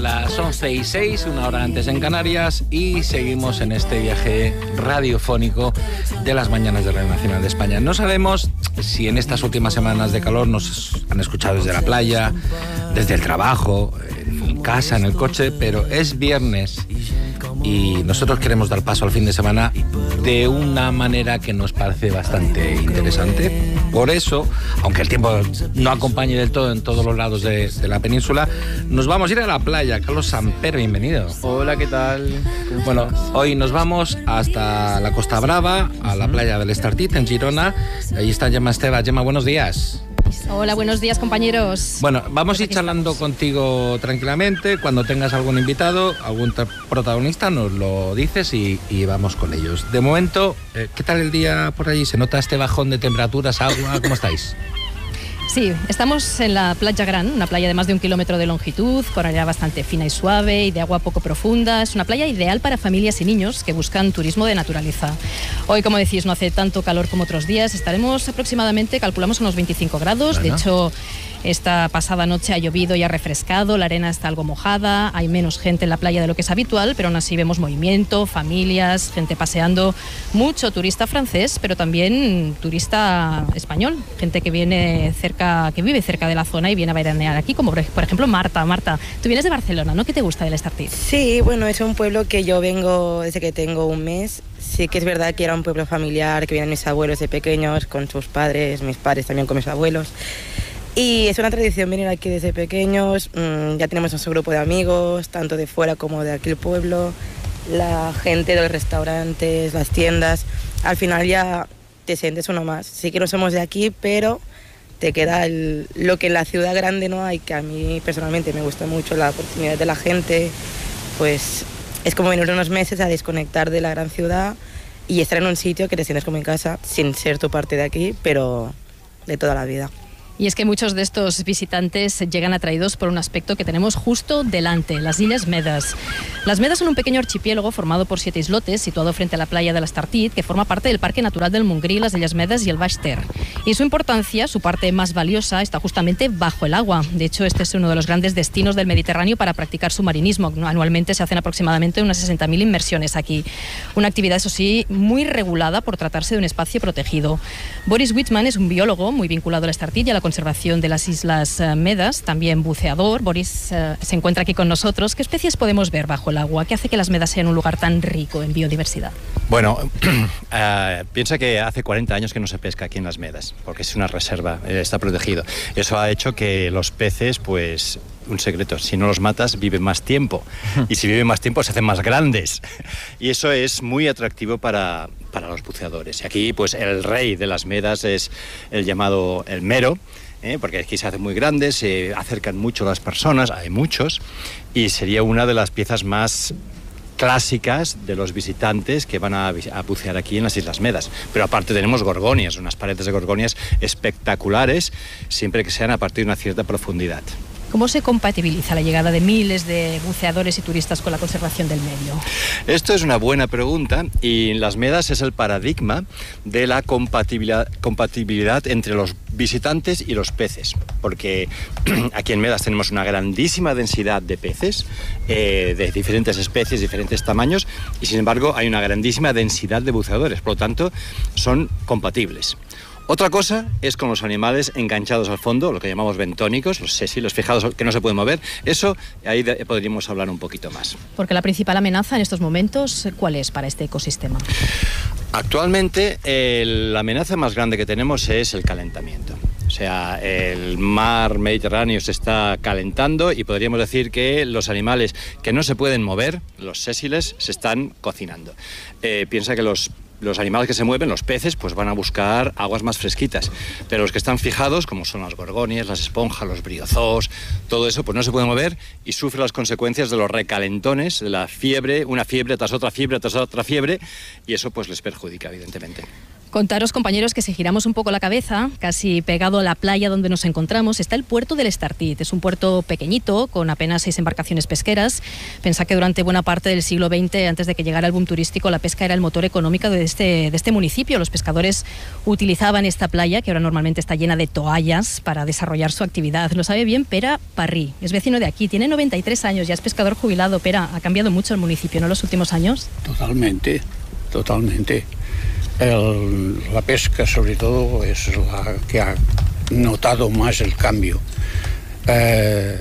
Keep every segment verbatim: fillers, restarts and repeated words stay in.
las once y seis, una hora antes en Canarias, y seguimos en este viaje radiofónico de las mañanas de Radio Nacional de España. No sabemos si en estas últimas semanas de calor nos han escuchado desde la playa, desde el trabajo, en casa, en el coche, pero es viernes y nosotros queremos dar paso al fin de semana de una manera que nos parece bastante interesante. Por eso, aunque el tiempo no acompañe del todo en todos los lados de, de la península, nos vamos a ir a la playa. Carlos Samper, bienvenido. Hola, ¿qué tal? Bueno, hoy nos vamos hasta la Costa Brava, a la playa del Estartit, en Girona. Ahí está Gemma Esteva. Gemma, buenos días. Hola, buenos días, compañeros. Bueno, vamos a ir charlando contigo tranquilamente. Cuando tengas algún invitado, algún protagonista, nos lo dices y, y vamos con ellos. De momento, eh, ¿qué tal el día por allí? ¿Se nota este bajón de temperaturas, agua? ¿Cómo estáis? Sí, estamos en la Playa Gran, una playa de más de un kilómetro de longitud, con arena bastante fina y suave y de agua poco profunda. Es una playa ideal para familias y niños que buscan turismo de naturaleza. Hoy, como decís, no hace tanto calor como otros días. Estaremos aproximadamente, calculamos, unos veinticinco grados. Bueno. De hecho, esta pasada noche ha llovido y ha refrescado, la arena está algo mojada, hay menos gente en la playa de lo que es habitual, pero aún así vemos movimiento, familias, gente paseando, mucho turista francés, pero también turista español, gente que viene cerca, que vive cerca de la zona y viene a veranear aquí, como por ejemplo Marta. Marta, tú vienes de Barcelona, ¿no? ¿Qué te gusta del Estartit? Sí, bueno, es un pueblo que yo vengo desde que tengo un mes. Sí que es verdad que era un pueblo familiar, que vienen mis abuelos de pequeños con sus padres, mis padres también con mis abuelos. Y es una tradición venir aquí desde pequeños. Mmm, ya tenemos nuestro grupo de amigos, tanto de fuera como de aquí el pueblo, la gente de los restaurantes, las tiendas. Al final ya te sientes uno más. Sí que no somos de aquí, pero te queda el, lo que en la ciudad grande no hay, que a mí personalmente me gusta mucho, la oportunidad de la gente. Pues es como venir unos meses a desconectar de la gran ciudad y estar en un sitio que te sientes como en casa, sin ser tu parte de aquí, pero de toda la vida. Y es que muchos de estos visitantes llegan atraídos por un aspecto que tenemos justo delante, las Illes Medes. Las Medes son un pequeño archipiélago formado por siete islotes, situado frente a la playa de l'Estartit, que forma parte del Parque Natural del Montgrí, las Illes Medes y el Baix Ter. Y su importancia, su parte más valiosa, está justamente bajo el agua. De hecho, este es uno de los grandes destinos del Mediterráneo para practicar submarinismo. Anualmente se hacen aproximadamente unas sesenta mil inmersiones aquí. Una actividad, eso sí, muy regulada por tratarse de un espacio protegido. Boris Wittmann es un biólogo muy vinculado al Estartit y a la conservación de las Islas Medes, también buceador. Boris uh, se encuentra aquí con nosotros. ¿Qué especies podemos ver bajo el agua? ¿Qué hace que las Medes sean un lugar tan rico en biodiversidad? Bueno, uh, piensa que hace cuarenta años que no se pesca aquí en las Medes, porque es una reserva, está protegido. Eso ha hecho que los peces, pues, un secreto, si no los matas, viven más tiempo. Y si viven más tiempo, se hacen más grandes. Y eso es muy atractivo para, para los buceadores. Y aquí, pues, el rey de las Medes es el llamado el mero, ¿eh? Porque aquí se hacen muy grandes, se acercan mucho las personas, hay muchos, y sería una de las piezas más clásicas de los visitantes que van a, a bucear aquí en las Islas Medes. Pero aparte tenemos gorgonias, unas paredes de gorgonias espectaculares, siempre que sean a partir de una cierta profundidad. ¿Cómo se compatibiliza la llegada de miles de buceadores y turistas con la conservación del medio? Esto es una buena pregunta y las Medes es el paradigma de la compatibilidad, compatibilidad entre los visitantes y los peces, porque aquí en Medes tenemos una grandísima densidad de peces eh, de diferentes especies, diferentes tamaños, y sin embargo hay una grandísima densidad de buceadores, por lo tanto son compatibles. Otra cosa es con los animales enganchados al fondo, lo que llamamos bentónicos, los sésilos fijados que no se pueden mover. Eso, ahí de, podríamos hablar un poquito más. Porque la principal amenaza en estos momentos, ¿cuál es para este ecosistema? Actualmente, el, la amenaza más grande que tenemos es el calentamiento. O sea, el mar Mediterráneo se está calentando y podríamos decir que los animales que no se pueden mover, los sésiles, se están cocinando. Eh, piensa que los Los animales que se mueven, los peces, pues van a buscar aguas más fresquitas. Pero los que están fijados, como son las gorgonias, las esponjas, los briozoos, todo eso, pues no se puede mover y sufre las consecuencias de los recalentones, de la fiebre, una fiebre tras otra fiebre tras otra fiebre, y eso pues les perjudica, evidentemente. Contaros, compañeros, que si giramos un poco la cabeza, casi pegado a la playa donde nos encontramos, está el puerto del Estartit. Es un puerto pequeñito, con apenas seis embarcaciones pesqueras. Pensad que durante buena parte del siglo veinte, antes de que llegara el boom turístico, la pesca era el motor económico de este, de este municipio. Los pescadores utilizaban esta playa, que ahora normalmente está llena de toallas, para desarrollar su actividad. Lo sabe bien Pera Parrí, es vecino de aquí, tiene noventa y tres años, ya es pescador jubilado. Pera, ha cambiado mucho el municipio, ¿no?, en los últimos años. Totalmente, totalmente. El, la pesca, sobre todo, es la que ha notado más el cambio. Eh,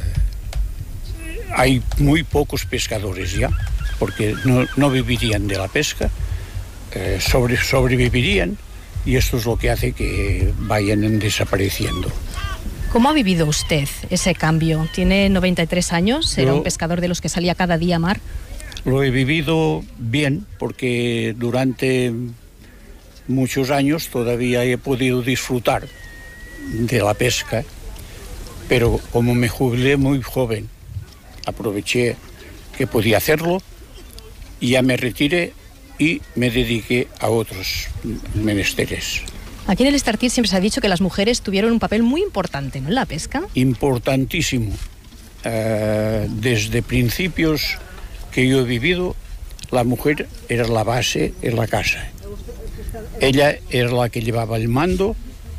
hay muy pocos pescadores ya, porque no, no vivirían de la pesca, eh, sobre, sobrevivirían, y esto es lo que hace que vayan desapareciendo. ¿Cómo ha vivido usted ese cambio? Tiene noventa y tres años, era Yo, un pescador de los que salía cada día a mar. Lo he vivido bien, porque durante muchos años todavía he podido disfrutar de la pesca, pero como me jubilé muy joven, aproveché que podía hacerlo y ya me retiré y me dediqué a otros menesteres. Aquí en el Estartit siempre se ha dicho que las mujeres tuvieron un papel muy importante, ¿no?, en la pesca. Importantísimo. Uh, desde principios que yo he vivido, la mujer era la base en la casa. Ella era la que llevaba el mando,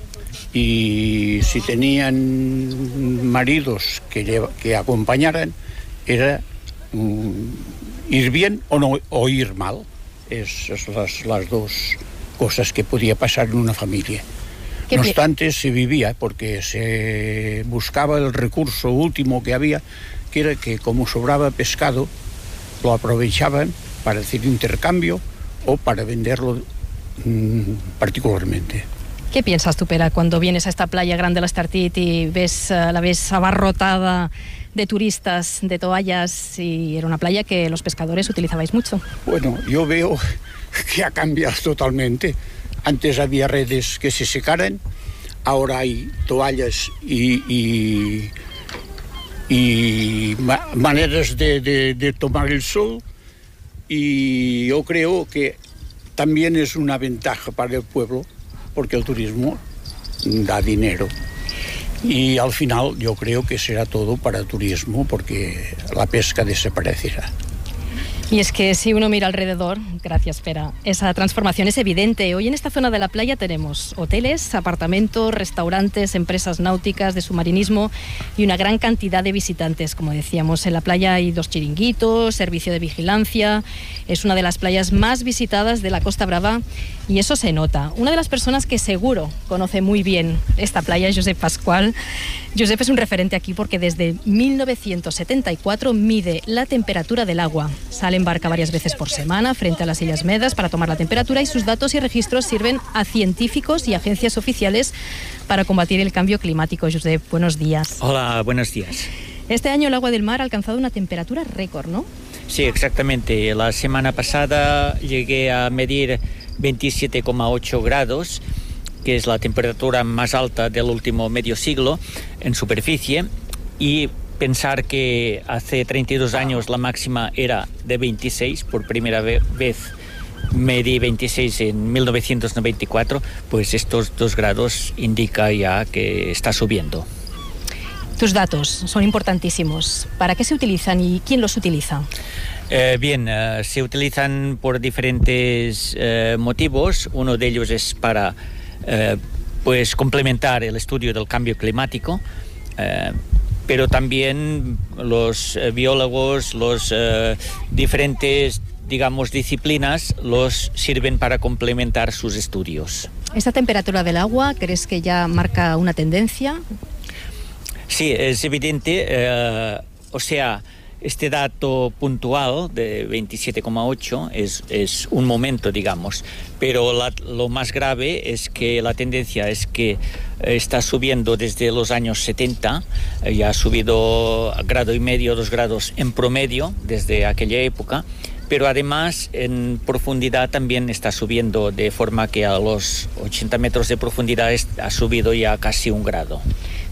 y si tenían maridos que, lleva, que acompañaran, era um, ir bien o, no, o ir mal. Esas son las, las dos cosas que podía pasar en una familia. No obstante, se vivía, porque se buscaba el recurso último que había, que era que como sobraba pescado, lo aprovechaban para hacer intercambio o para venderlo particularmente. ¿Qué piensas tú, Pera, cuando vienes a esta playa grande, la Estartit, y ves, la ves abarrotada de turistas, de toallas, y era una playa que los pescadores utilizabais mucho? Bueno, yo veo que ha cambiado totalmente. Antes había redes que se secaran, ahora hay toallas y, y, y ma- maneras de, de, de tomar el sol, y yo creo que también es una ventaja para el pueblo, porque el turismo da dinero. Y al final yo creo que será todo para el turismo, porque la pesca desaparecerá. Y es que si uno mira alrededor, gracias Pera, esa transformación es evidente. Hoy en esta zona de la playa tenemos hoteles, apartamentos, restaurantes, empresas náuticas, de submarinismo y una gran cantidad de visitantes. Como decíamos, en la playa hay dos chiringuitos, servicio de vigilancia. Es una de las playas más visitadas de la Costa Brava y eso se nota. Una de las personas que seguro conoce muy bien esta playa es Josep Pascual. Josep es un referente aquí porque desde mil novecientos setenta y cuatro mide la temperatura del agua. Sale en barca varias veces por semana frente a las Illes Medes para tomar la temperatura, y sus datos y registros sirven a científicos y agencias oficiales para combatir el cambio climático. Josep, buenos días. Hola, buenos días. Este año el agua del mar ha alcanzado una temperatura récord, ¿no? Sí, exactamente. La semana pasada llegué a medir veintisiete coma ocho grados, que es la temperatura más alta del último medio siglo en superficie, y pensar que hace treinta y dos años la máxima era de veintiséis, por primera vez medí veintiséis en mil novecientos noventa y cuatro, pues estos dos grados indica ya que está subiendo. Tus datos son importantísimos. ¿Para qué se utilizan y quién los utiliza? Eh, bien, uh, se utilizan por diferentes uh, motivos. Uno de ellos es para uh, pues complementar el estudio del cambio climático, uh, pero también los uh, biólogos, los uh, diferentes, digamos, disciplinas los sirven para complementar sus estudios. ¿Esta temperatura del agua crees que ya marca una tendencia? Sí, es evidente, uh, o sea, este dato puntual de veintisiete coma ocho es, es un momento, digamos, pero la, lo más grave es que la tendencia es que está subiendo desde los años setenta, ya ha subido grado y medio, dos grados en promedio desde aquella época, pero además en profundidad también está subiendo, de forma que a los ochenta metros de profundidad ha subido ya casi un grado.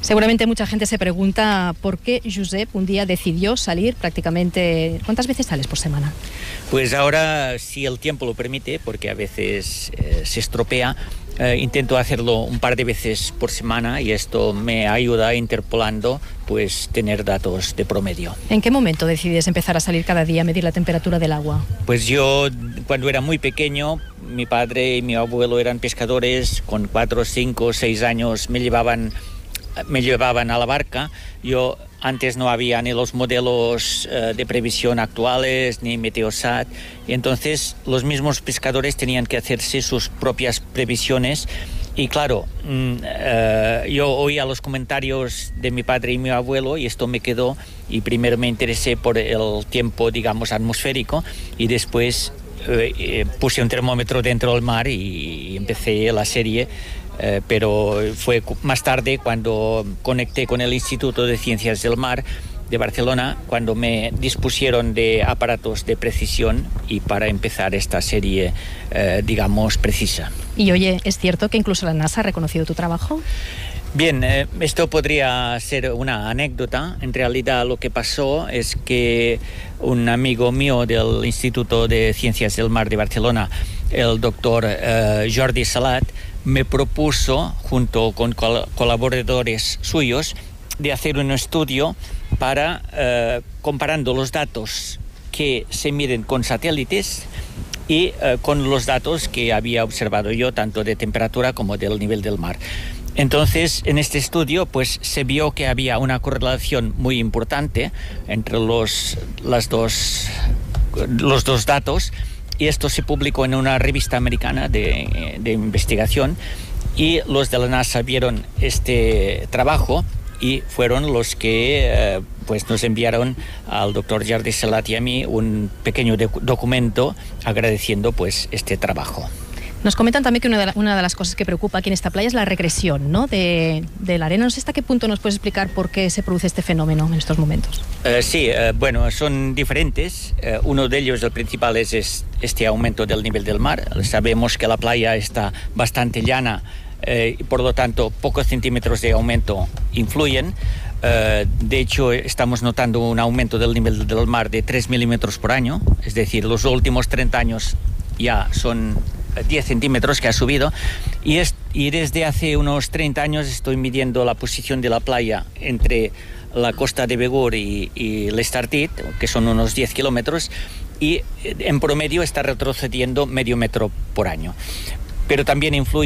Seguramente mucha gente se pregunta por qué Josep un día decidió salir prácticamente... ¿Cuántas veces sales por semana? Pues ahora, si el tiempo lo permite, porque a veces eh, se estropea, eh, intento hacerlo un par de veces por semana y esto me ayuda interpolando, pues, tener datos de promedio. ¿En qué momento decides empezar a salir cada día a medir la temperatura del agua? Pues yo, cuando era muy pequeño, mi padre y mi abuelo eran pescadores, con cuatro, cinco, seis años me llevaban... me llevaban a la barca. Yo antes no había ni los modelos eh, de previsión actuales ni Meteosat, y entonces los mismos pescadores tenían que hacerse sus propias previsiones. Y claro, mm, eh, yo oía los comentarios de mi padre y mi abuelo y esto me quedó, y primero me interesé por el tiempo, digamos, atmosférico, y después eh, eh, puse un termómetro dentro del mar y, y empecé la serie. Eh, pero fue más tarde cuando conecté con el Instituto de Ciencias del Mar de Barcelona, cuando me dispusieron de aparatos de precisión y para empezar esta serie, eh, digamos, precisa. Y oye, ¿es cierto que incluso la NASA ha reconocido tu trabajo? Bien, eh, esto podría ser una anécdota. En realidad lo que pasó es que un amigo mío del Instituto de Ciencias del Mar de Barcelona, el doctor eh, Jordi Salat, me propuso, junto con col- colaboradores suyos, de hacer un estudio para, eh, comparando los datos que se miden con satélites y eh, con los datos que había observado yo, tanto de temperatura como del nivel del mar. Entonces, en este estudio, pues se vio que había una correlación muy importante entre los, las dos, los dos datos, y esto se publicó en una revista americana de, de investigación, y los de la NASA vieron este trabajo y fueron los que eh, pues nos enviaron al doctor Jordi Salat y a mí un pequeño de- documento agradeciendo pues este trabajo. Nos comentan también que una de, la- una de las cosas que preocupa aquí en esta playa es la regresión, ¿no?, de, de la arena. No sé hasta qué punto nos puedes explicar por qué se produce este fenómeno en estos momentos. Eh, sí, eh, bueno, son diferentes. Eh, uno de ellos, el principal, es, es este aumento del nivel del mar. Sabemos que la playa está bastante llana eh, y por lo tanto pocos centímetros de aumento influyen. Eh, de hecho, estamos notando un aumento del nivel del mar de tres milímetros por año, es decir, los últimos treinta años ya son diez centímetros que ha subido, y, es, y desde hace unos treinta años estoy midiendo la posición de la playa entre la costa de Begur y, y l'Estartit, que son unos diez kilómetros, y en promedio está retrocediendo medio metro por año. Pero también influye